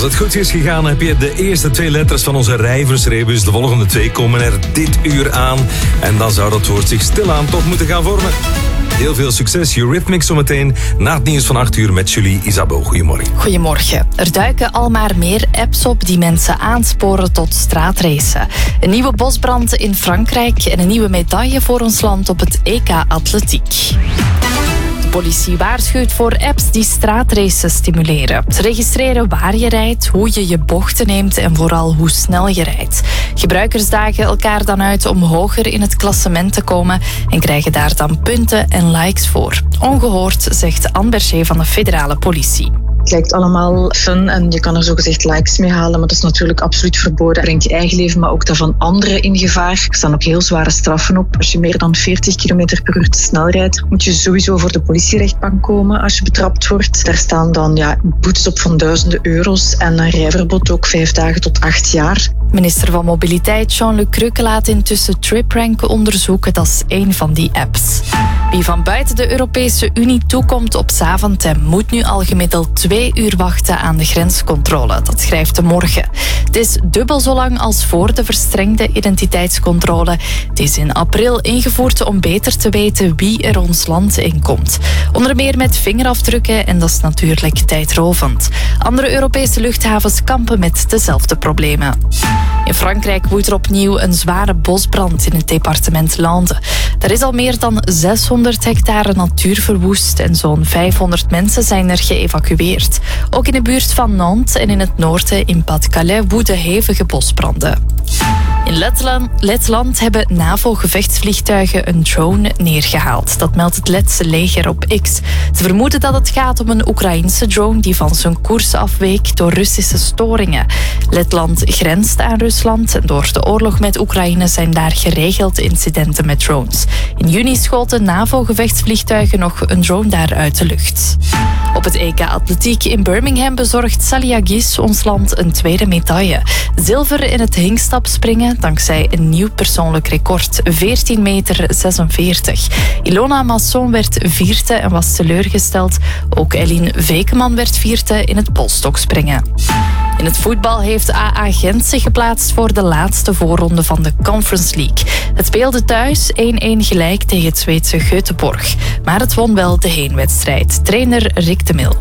het goed is gegaan, heb je de eerste 2 letters van onze rijversrebus. De volgende 2 komen er dit uur aan. En dan zou dat woord zich stilaan toch moeten gaan vormen. Heel veel succes. Eurythmics zometeen na het nieuws van 8 uur met Julie Isabeau. Goedemorgen. Goedemorgen. Er duiken al maar meer apps op die mensen aansporen tot straatracen. Een nieuwe bosbrand in Frankrijk en een nieuwe medaille voor ons land op het EK Atletiek. De politie waarschuwt voor apps die straatracen stimuleren. Ze registreren waar je rijdt, hoe je je bochten neemt en vooral hoe snel je rijdt. Gebruikers dagen elkaar dan uit om hoger in het klassement te komen en krijgen daar dan punten en likes voor. Ongehoord, zegt Anne Berger van de federale politie. Het lijkt allemaal fun en je kan er zogezegd likes mee halen, maar dat is natuurlijk absoluut verboden. Het brengt je eigen leven, maar ook dat van anderen in gevaar. Er staan ook heel zware straffen op. Als je meer dan 40 km per uur te snel rijdt, moet je sowieso voor de politierechtbank komen als je betrapt wordt. Daar staan dan boetes op van duizenden euro's en een rijverbod ook 5 dagen tot 8 jaar. Minister van Mobiliteit Jean-Luc Crukke laat intussen TripRank onderzoeken. Dat is één van die apps. Wie van buiten de Europese Unie toekomt op Zaventem moet nu al gemiddeld 2 uur wachten aan de grenscontrole. Dat schrijft De Morgen. Het is dubbel zo lang als voor de verstrengde identiteitscontrole. Het is in april ingevoerd om beter te weten wie er ons land inkomt. Onder meer met vingerafdrukken en dat is natuurlijk tijdrovend. Andere Europese luchthavens kampen met dezelfde problemen. In Frankrijk woedt er opnieuw een zware bosbrand in het departement Landes. Er is al meer dan 600 hectare natuur verwoest en zo'n 500 mensen zijn er geëvacueerd. Ook in de buurt van Nantes en in het noorden in Pas-de-Calais woeden hevige bosbranden. In Letland hebben NAVO-gevechtsvliegtuigen een drone neergehaald. Dat meldt het Letse leger op X. Ze vermoeden dat het gaat om een Oekraïense drone die van zijn koers afweek door Russische storingen. Letland grenst aan Rusland en door de oorlog met Oekraïne zijn daar geregeld incidenten met drones. In juni schoten NAVO-gevechtsvliegtuigen nog een drone daar uit de lucht. Op het EK Atletiek in Birmingham bezorgt Salia Gis ons land een tweede medaille. Zilver in het hingstapspringen dankzij een nieuw persoonlijk record, 14,46 meter. Ilona Masson werd 4e en was teleurgesteld. Ook Eline Vekeman werd 4e in het polstokspringen. In het voetbal heeft AA Gent zich geplaatst voor de laatste voorronde van de Conference League. Het speelde thuis 1-1 gelijk tegen het Zweedse Göteborg. Maar het won wel de heenwedstrijd. Trainer Rick de Mil.